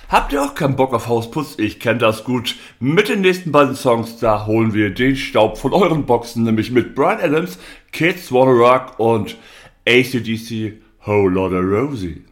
Habt ihr auch keinen Bock auf Hausputz? Ich kenne das gut. Mit den nächsten beiden Songs, da holen wir den Staub von euren Boxen, nämlich mit Bryan Adams, Kids Wanna Rock und AC/DC Whole Lotta Rosie.